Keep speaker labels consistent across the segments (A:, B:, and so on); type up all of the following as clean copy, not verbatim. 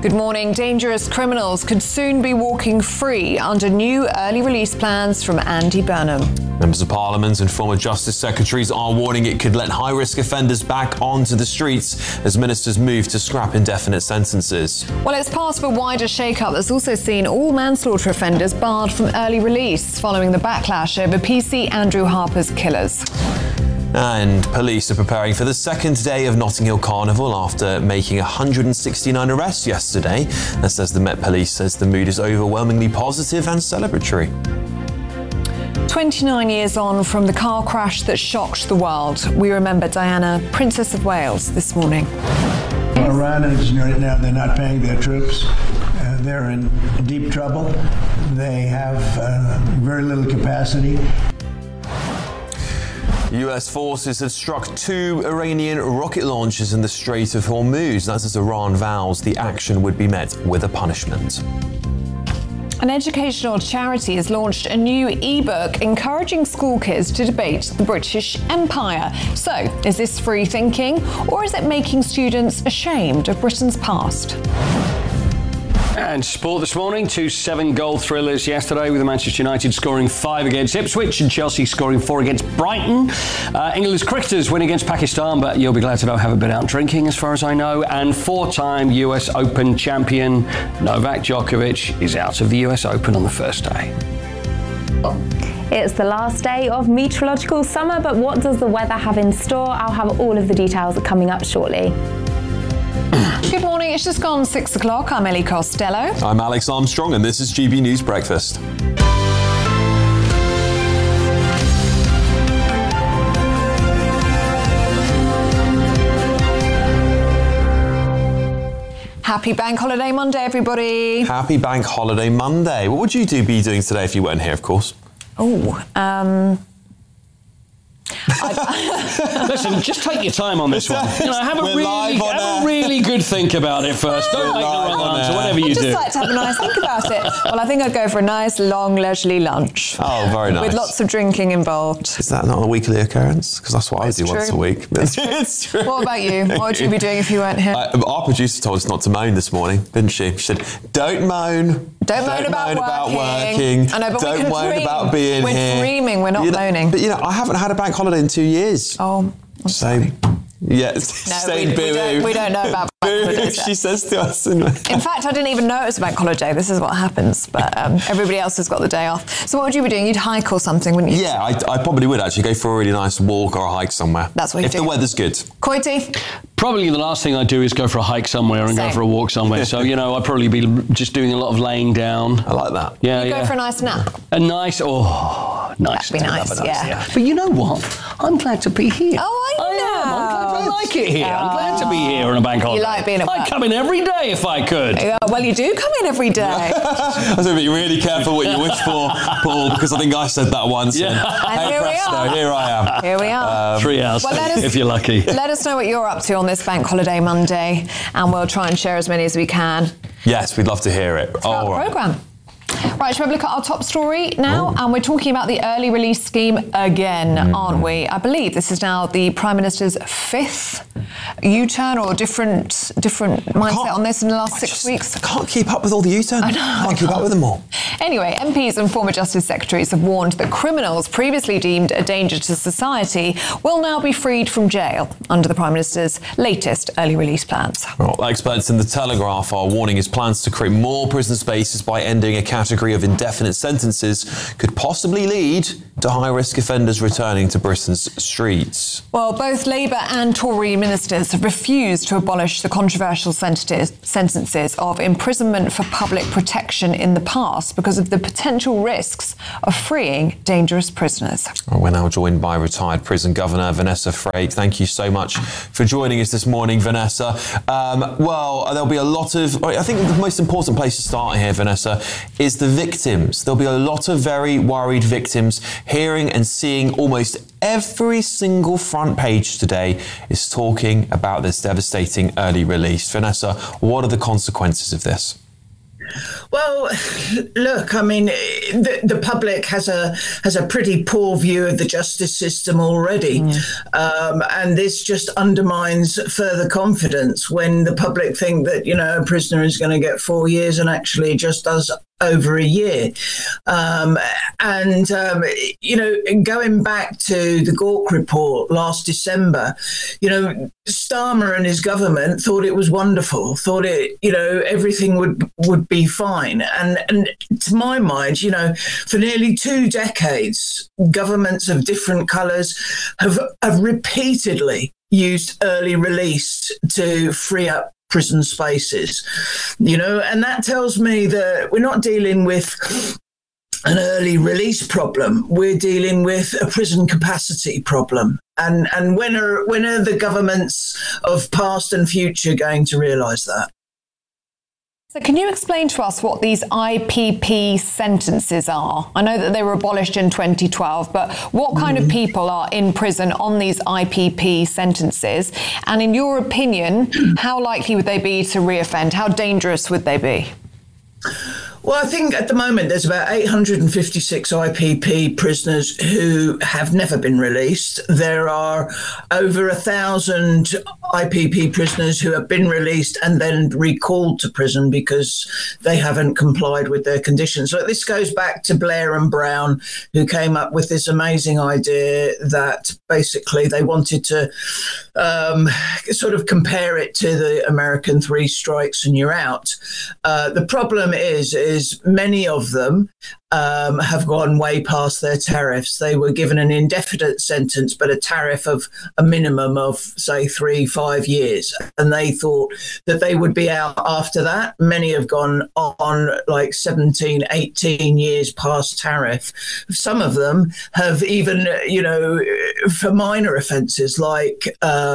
A: Good morning. Dangerous criminals could soon be walking free under new early release plans from Andy Burnham.
B: Members of Parliament and former Justice Secretaries are warning it could let high-risk offenders back onto the streets as ministers move to scrap indefinite sentences.
A: Well, it's part of a wider shake-up that's also seen all manslaughter offenders barred from early release following the backlash over PC Andrew Harper's killers.
B: And police are preparing for the second day of Notting Hill Carnival after making 169 arrests yesterday. That says the Met Police says the mood is overwhelmingly positive and celebratory.
A: 29 years on from the car crash that shocked the world, we remember Diana, Princess of Wales, this morning.
C: Iran is right now, they're not paying their troops. They're in deep trouble. They have very little capacity.
B: US forces have struck 2 Iranian rocket launches in the Strait of Hormuz. That's as Iran vows the action would be met with a punishment.
A: An educational charity has launched a new e-book encouraging school kids to debate the British Empire. So, is this free thinking, or is it making students ashamed of Britain's past?
D: And sport this morning, 2 7-goal thrillers yesterday with Manchester United scoring 5 against Ipswich and Chelsea scoring 4 against Brighton. England's cricketers win against Pakistan, but you'll be glad to know haven't been out drinking as far as I know. And 4-time US Open champion Novak Djokovic is out of the US Open on the first day.
E: It's the last day of meteorological summer, but what does the weather have in store? I'll have all of the details coming up shortly.
A: Good morning, it's just gone 6 o'clock. I'm Ellie Costello.
B: I'm Alex Armstrong and this is GB News Breakfast.
A: Happy Bank Holiday Monday, everybody.
B: Happy Bank Holiday Monday. What would you be doing today if you weren't here, of course?
D: Listen, just take your time on this one. Have a really good think about it first. Don't make the wrong answer, whatever you do.
A: I'd just like to have a nice think about it. Well, I think I'd go for a nice, long, leisurely lunch.
B: Oh, very nice.
A: With lots of drinking involved.
B: Is that not a weekly occurrence? Because that's what I do
A: true.
B: once a week.
A: It's true. What about you? What would you be doing if you weren't here?
B: Our producer told us not to moan this morning, didn't she? She said, don't moan.
A: Don't moan about working. I know, but
B: don't moan about being here.
A: We're dreaming, we're not moaning.
B: But, I haven't had a bank holiday in 2 years.
A: Oh, I'm sorry.
B: Yeah,
A: no, we don't know about bank holidays.
B: She says to us. In
A: fact, I didn't even know it was a bank holiday. This is what happens. But everybody else has got the day off. So what would you be doing? You'd hike or something, wouldn't you?
B: Yeah, I probably would actually go for a really nice walk or a hike somewhere.
A: That's what you do.
B: If the weather's good.
A: Coity?
D: Probably the last thing I'd do is go for a hike somewhere and go for a walk somewhere. So, I'd probably be just doing a lot of laying down.
B: I like that.
D: Yeah,
A: you go for a nice nap.
D: A nice, nice.
A: That'd be nice, yeah.
D: But you know what? I'm glad to be here.
A: Oh, I know.
D: I like it here. I'm glad to be here on a bank holiday.
A: You like being at work.
D: I'd come in every day if I could.
A: Yeah, well, you do come in every day.
B: I was going to be really careful what you wish for, Paul, because I think I said that once.
D: Yeah.
A: And here
B: presto,
A: we are.
B: Here I am.
A: Here we are.
D: 3 hours, if you're lucky.
A: Let us know what you're up to on this Bank Holiday Monday, and we'll try and share as many as we can.
B: Yes, we'd love to hear it.
A: Throughout the programme. Right, shall we look at our top story now? And we're talking about the early release scheme again, aren't we? I believe this is now the Prime Minister's 5th U-turn or different mindset on this in the last 6 weeks.
B: I can't keep up with all the U-turns. I can't keep up with them all.
A: Anyway, MPs and former Justice Secretaries have warned that criminals previously deemed a danger to society will now be freed from jail under the Prime Minister's latest early release plans.
B: Well, experts in The Telegraph are warning his plans to create more prison spaces by ending a category of indefinite sentences could possibly lead to high-risk offenders returning to Britain's streets.
A: Well, both Labour and Tory ministers have refused to abolish the controversial sentences of imprisonment for public protection in the past because of the potential risks of freeing dangerous prisoners.
B: We're now joined by retired prison governor Vanessa Frake. Thank you so much for joining us this morning, Vanessa. Well, there'll be a lot of... I think the most important place to start here, Vanessa, is the victims. There'll be a lot of very worried victims. Hearing and seeing almost every single front page today is talking about this devastating early release. Vanessa, what are the consequences of this?
F: Well, look, I mean, the public has a pretty poor view of the justice system already. And this just undermines further confidence when the public think that, you know, a prisoner is going to get 4 years and actually just does over a year. You know, going back to the Gawke report last December, you know, Starmer and his government thought it was wonderful, thought it, you know, everything would be fine. And to my mind, you know, for nearly 2 decades, governments of different colours have repeatedly used early release to free up prison spaces, you know, and that tells me that we're not dealing with an early release problem. We're dealing with a prison capacity problem. And when are the governments of past and future going to realise that?
A: So can you explain to us what these IPP sentences are? I know that they were abolished in 2012, but what kind of people are in prison on these IPP sentences? And in your opinion, how likely would they be to reoffend? How dangerous would they be?
F: Well, I think at the moment there's about 856 IPP prisoners who have never been released. There are over 1,000 IPP prisoners who have been released and then recalled to prison because they haven't complied with their conditions. So this goes back to Blair and Brown, who came up with this amazing idea that basically they wanted to sort of compare it to the American 3 strikes and you're out. The problem is many of them have gone way past their tariffs. They were given an indefinite sentence, but a tariff of a minimum of, say, 3-5 years. And they thought that they would be out after that. Many have gone on like 17, 18 years past tariff. Some of them have even, you know, for minor offences like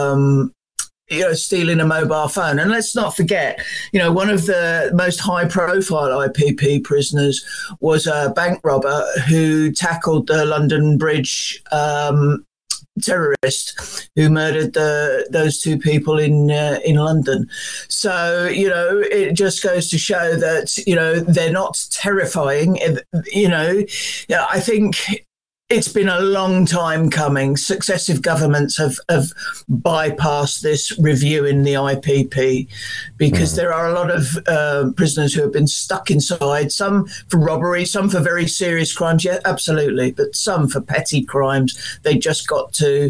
F: you know, stealing a mobile phone. And let's not forget, you know, one of the most high-profile IPP prisoners was a bank robber who tackled the London Bridge terrorist who murdered those 2 people in London. So, you know, it just goes to show that, you know, they're not terrifying. You know, I think it's been a long time coming. Successive governments have bypassed this review in the IPP because there are a lot of prisoners who have been stuck inside, some for robbery, some for very serious crimes. Yeah, absolutely. But some for petty crimes. They just got to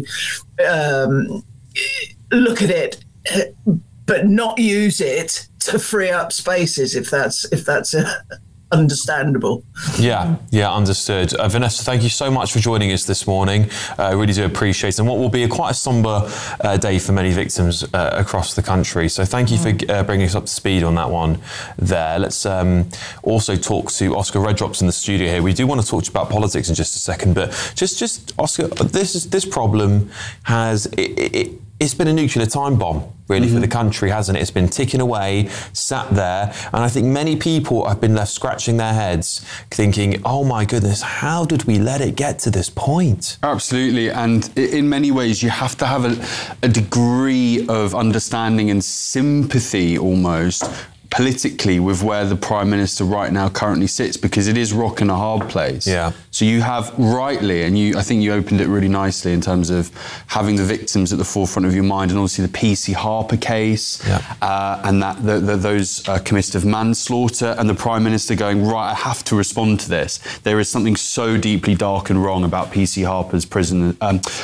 F: look at it, but not use it to free up spaces, if that's understandable.
B: Yeah, understood. Vanessa, thank you so much for joining us this morning. I really do appreciate it. And what will be quite a sombre day for many victims across the country. So thank you for bringing us up to speed on that one there. Let's also talk to Oscar Redrops in the studio here. We do want to talk to you about politics in just a second, but just Oscar, this problem has... It's been a nuclear time bomb, really, for the country, hasn't it? It's been ticking away, sat there, and I think many people have been left scratching their heads thinking, oh my goodness, how did we let it get to this point?
G: Absolutely, and in many ways you have to have a degree of understanding and sympathy almost politically with where the Prime Minister right now currently sits, because it is rock and a hard place. Yeah. So you have rightly, and I think you opened it really nicely in terms of having the victims at the forefront of your mind, and obviously the PC Harper case, and that those committed of manslaughter, and the Prime Minister going, right, I have to respond to this. There is something so deeply dark and wrong about PC Harper's prison,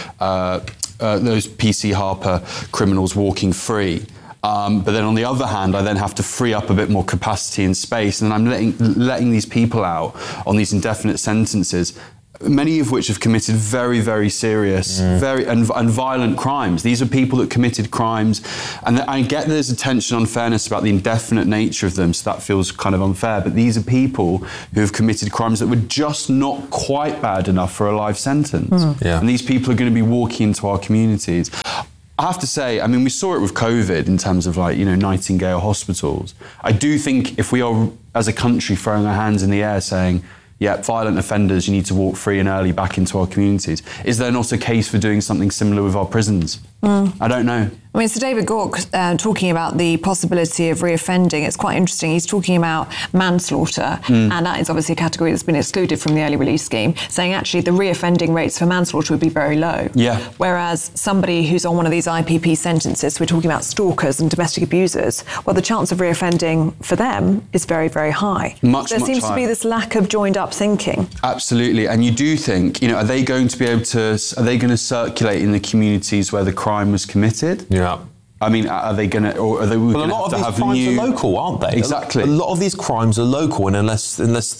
G: those PC Harper criminals walking free. But then on the other hand, I then have to free up a bit more capacity and space, and I'm letting these people out on these indefinite sentences, many of which have committed very, very serious, and violent crimes. These are people that committed crimes, and I get there's a tension on fairness about the indefinite nature of them, so that feels kind of unfair, but these are people who have committed crimes that were just not quite bad enough for a life sentence. And these people are going to be walking into our communities. I have to say, I mean, we saw it with COVID in terms of Nightingale hospitals. I do think if we are, as a country, throwing our hands in the air saying, yeah, violent offenders, you need to walk free and early back into our communities, is there not a case for doing something similar with our prisons? I don't know.
A: I mean, so David Gauke talking about the possibility of reoffending, it's quite interesting. He's talking about manslaughter, and that is obviously a category that's been excluded from the early release scheme, saying actually the reoffending rates for manslaughter would be very low.
G: Yeah.
A: Whereas somebody who's on one of these IPP sentences, we're talking about stalkers and domestic abusers, well, the chance of reoffending for them is very, very high. There seems to be this lack of joined up thinking.
G: Absolutely. And you do think, are they going to circulate in the communities where the crime was committed?
B: Yeah.
G: I mean, are they going to, or are they going to have to have new...
B: a lot of these crimes are local, aren't they?
G: Exactly.
B: A lot of these crimes are local, and unless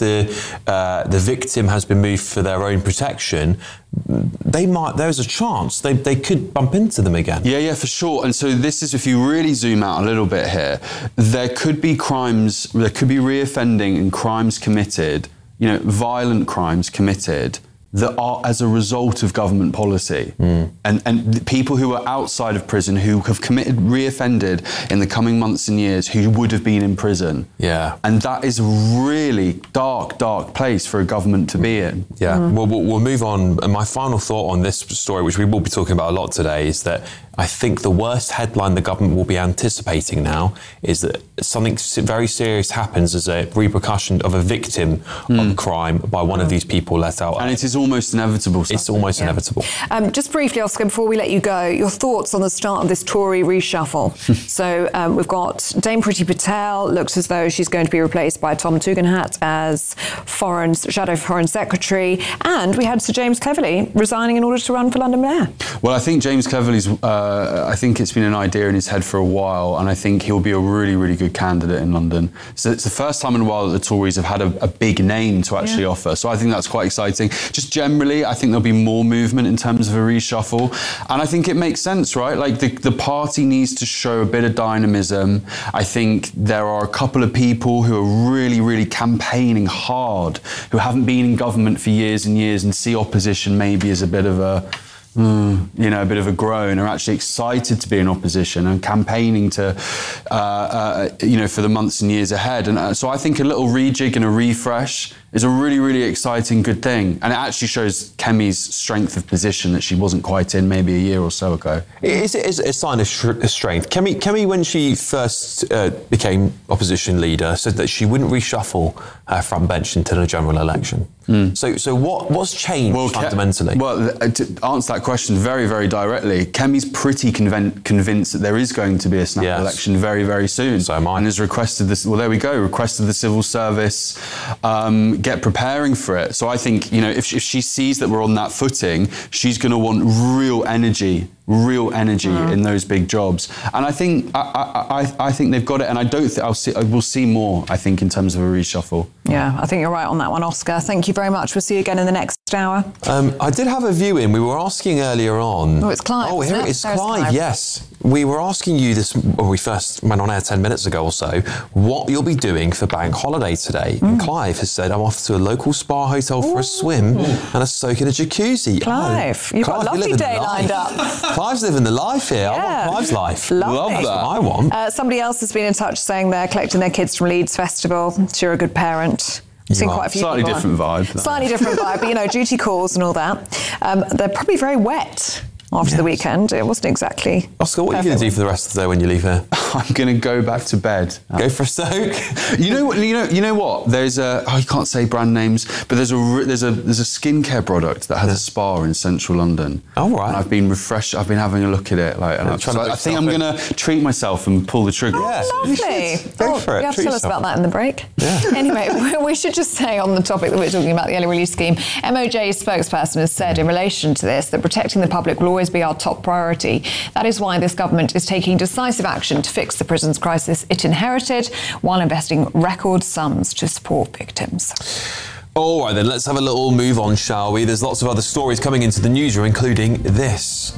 B: the victim has been moved for their own protection, there's a chance they could bump into them again.
G: Yeah, for sure. And so this is, if you really zoom out a little bit here, there could be reoffending and crimes committed, violent crimes committed, that are as a result of government policy. And the people who are outside of prison, who have reoffended in the coming months and years, who would have been in prison.
B: Yeah.
G: And that is a really dark, dark place for a government to be in.
B: Yeah. Well, we'll move on. And my final thought on this story, which we will be talking about a lot today, is that I think the worst headline the government will be anticipating now is that something very serious happens as a repercussion of a victim of crime by one of these people let out.
G: And it is almost inevitable.
B: It's almost inevitable.
A: Just briefly, Oscar, before we let you go, your thoughts on the start of this Tory reshuffle. So we've got Dame Priti Patel, looks as though she's going to be replaced by Tom Tugendhat as Shadow Foreign Secretary, and we had Sir James Cleverly resigning in order to run for London Mayor.
G: Well, I think James Cleverly's... I think it's been an idea in his head for a while, and I think he'll be a really, really good candidate in London. So it's the first time in a while that the Tories have had a big name to actually offer. So I think that's quite exciting. Just generally, I think there'll be more movement in terms of a reshuffle. And I think it makes sense, right? Like the party needs to show a bit of dynamism. I think there are a couple of people who are really, really campaigning hard, who haven't been in government for years and years and see opposition maybe as a bit of a bit of a groan, are actually excited to be in opposition and campaigning to, for the months and years ahead. And so I think a little rejig and a refresh is a really, really exciting, good thing. And it actually shows Kemi's strength of position that she wasn't quite in maybe a year or so ago.
B: Is it a sign of strength? Kemi, when she first became opposition leader, said that she wouldn't reshuffle her front bench until the general election. So what's changed fundamentally?
G: To answer that question very, very directly, Kemi's pretty convinced that there is going to be a snap election very, very soon.
B: So am I.
G: And has requested this. Well, there we go. Requested the civil service get preparing for it. So I think if she sees that we're on that footing, she's going to want real energy in those big jobs. And I think I think they've got it. And I don't think we'll see more, I think, in terms of a reshuffle.
A: Yeah, I think you're right on that one, Oscar. Thank you very much. We'll see you again in the next hour.
B: I did have a view in. We were asking earlier on.
A: Oh, it's Clive.
B: Oh, here it is, Clive. Yes. We were asking you this when we first went on air 10 minutes ago or so, what you'll be doing for bank holiday today. And Clive has said, I'm off to a local spa hotel for a swim and a soak in a jacuzzi.
A: Clive, you've got a lovely day lined up.
B: Clive's living the life here. I want Clive's life.
A: Lovely.
B: Love that. I want.
A: Somebody else has been in touch saying they're collecting their kids from Leeds Festival. So you're a good parent. I've seen quite a few
G: Slightly different vibe.
A: Slightly different vibe, but duty calls and all that. They're probably very wet after the weekend. It wasn't exactly.
B: Oscar, what are you going to do for the rest of the day when you leave here?
G: I'm going to go back to bed.
B: Go for a soak.
G: You know what? There's I can't say brand names, but there's a skincare product that has a spa in central London.
B: Oh, right.
G: And I've been refreshed. I've been having a look at it. I think I'm going to treat myself and pull the trigger.
A: Yeah, lovely.
B: Go for it.
A: You have to tell us about that in the break.
B: Yeah.
A: Anyway, we should just say on the topic that we're talking about, the early release scheme, MOJ's spokesperson has said in relation to this that protecting the public will always be our top priority. That is why this government is taking decisive action to fix the prisons crisis it inherited while investing record sums to support victims.
B: All right, then, let's have a little move on, shall we? There's lots of other stories coming into the newsroom, including this.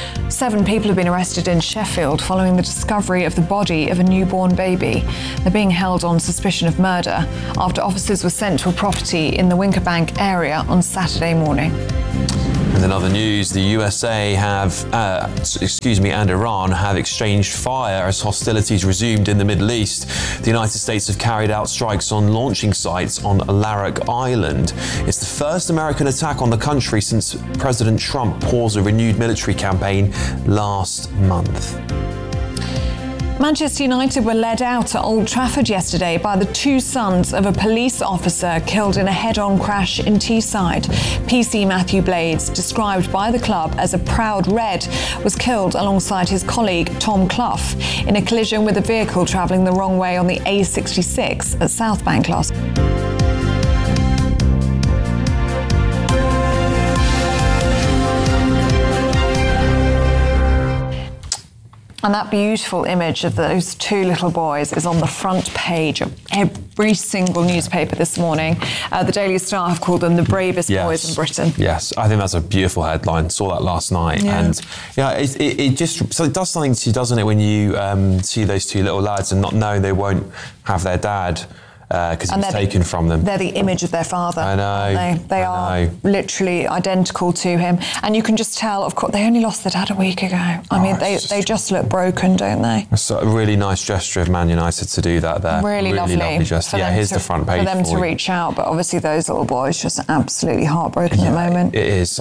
A: 7 people have been arrested in Sheffield following the discovery of the body of a newborn baby. They're being held on suspicion of murder after officers were sent to a property in the Winkerbank area on Saturday morning.
B: And in other news, the USA and Iran have exchanged fire as hostilities resumed in the Middle East. The United States have carried out strikes on launching sites on Larak Island. It's the first American attack on the country since President Trump paused a renewed military campaign last month.
A: Manchester United were led out at Old Trafford yesterday by the two sons of a police officer killed in a head-on crash in Teesside. PC Matthew Blades, described by the club as a proud Red, was killed alongside his colleague Tom Clough in a collision with a vehicle travelling the wrong way on the A66 at Southbank last. And that beautiful image of those two little boys is on the front page of every single newspaper this morning. The Daily Star have called them the bravest boys in Britain.
B: Yes, I think that's a beautiful headline. Saw that last night.
A: Yeah.
B: And it just so it does something to you, doesn't it, when you see those two little lads and not knowing they won't have their dad because it was taken from them.
A: They're the image of their father.
B: I know.
A: They are literally identical to him. And you can just tell, of course, they only lost their dad a week ago. I mean, they just look broken, don't they?
B: It's a really nice gesture of Man United to do that there.
A: Really lovely
B: gesture. Yeah, here's the front page
A: for them to reach out, but obviously those little boys just absolutely heartbroken at the moment.
B: It is.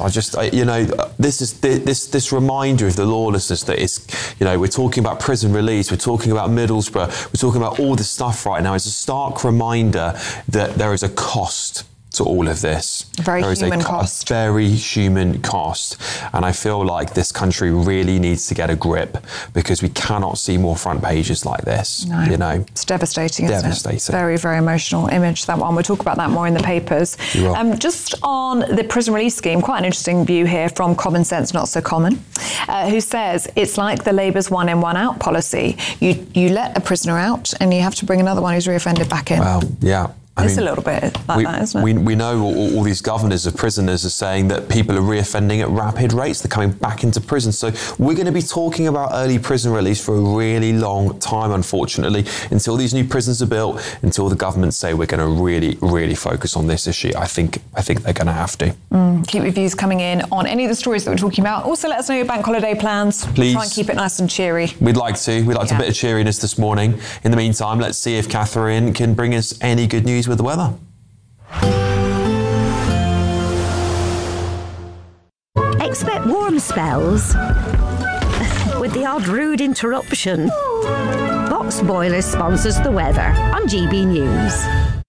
B: This reminder of the lawlessness that is, we're talking about prison release, we're talking about Middlesbrough, we're talking about all this stuff right now. It's a stark reminder that there is a cost to all of this.
A: A very human cost.
B: And I feel like this country really needs to get a grip because we cannot see more front pages like this.
A: No. It's devastating, isn't it? Very, very emotional image, that one. We'll talk about that more in the papers. Just on the prison release scheme, quite an interesting view here from Common Sense Not So Common, who says it's like the Labour's one in, one out policy. You let a prisoner out and you have to bring another one who's reoffended back in.
B: Well, yeah.
A: It's a little bit like that, isn't it?
B: We know all these governors of prisoners are saying that people are reoffending at rapid rates. They're coming back into prison. So we're going to be talking about early prison release for a really long time, unfortunately, until these new prisons are built, until the government say we're going to really, really focus on this issue. I think they're going to have to.
A: Keep your views coming in on any of the stories that we're talking about. Also, let us know your bank holiday plans.
B: Please.
A: Try and keep it nice and cheery.
B: We'd like to. We'd like a bit of cheeriness this morning. In the meantime, let's see if Catherine can bring us any good news with the weather.
H: Expect warm spells with the odd rude interruption. Box Boilers sponsors the weather on GB News.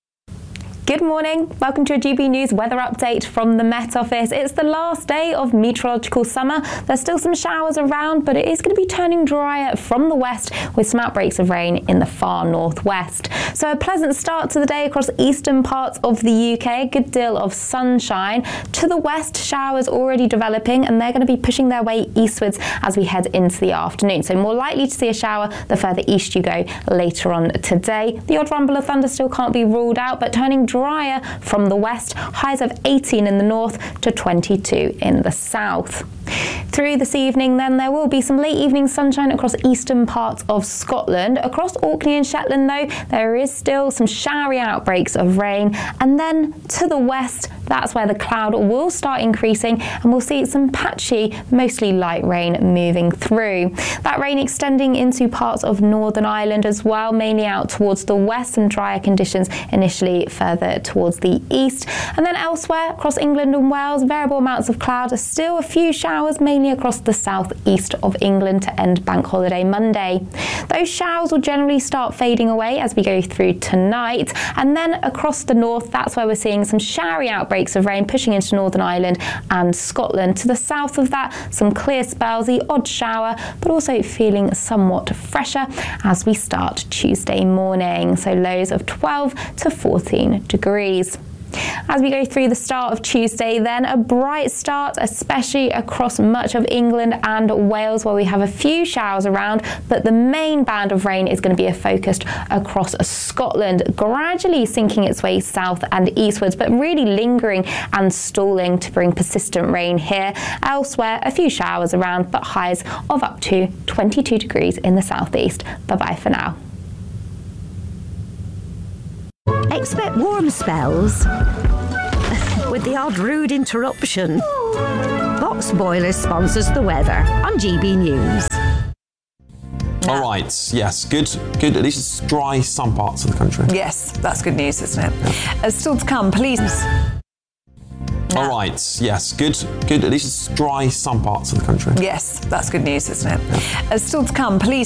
E: Good morning. Welcome to a GB News weather update from the Met Office. It's the last day of meteorological summer. There's still some showers around, but it is going to be turning drier from the west with some outbreaks of rain in the far northwest. So a pleasant start to the day across eastern parts of the UK. A good deal of sunshine. To the west, showers already developing, and they're going to be pushing their way eastwards as we head into the afternoon. So more likely to see a shower the further east you go later on today. The odd rumble of thunder still can't be ruled out, but turning drier from the west, highs of 18 in the north to 22 in the south. Through this evening then there will be some late evening sunshine across eastern parts of Scotland. Across Orkney and Shetland though, there is still some showery outbreaks of rain, and then to the west, that's where the cloud will start increasing and we'll see some patchy, mostly light rain moving through. That rain extending into parts of Northern Ireland as well, mainly out towards the west, and drier conditions initially further towards the east. And then elsewhere across England and Wales, variable amounts of cloud, still a few showers mainly across the southeast of England to end Bank Holiday Monday. Those showers will generally start fading away as we go through tonight, and then across the north, that's where we're seeing some showery outbreaks of rain pushing into Northern Ireland and Scotland. To the south of that, some clear spells, the odd shower, but also feeling somewhat fresher as we start Tuesday morning. So lows of 12 to 14 degrees. As we go through the start of Tuesday then, a bright start, especially across much of England and Wales, where we have a few showers around, but the main band of rain is going to be focused across Scotland, gradually sinking its way south and eastwards, but really lingering and stalling to bring persistent rain here. Elsewhere, a few showers around, but highs of up to 22 degrees in the southeast. Bye-bye for now.
H: Expect warm spells with the odd rude interruption. Box Boilers sponsors the weather on GB News.
B: All right, yes, good. At least it's dry some parts of the country.
A: Yes, that's good news, isn't it? Still to come, police.
B: All right, yes, good. At least it's dry some parts of the country.
A: Yes, that's good news, isn't it? Still to come, police.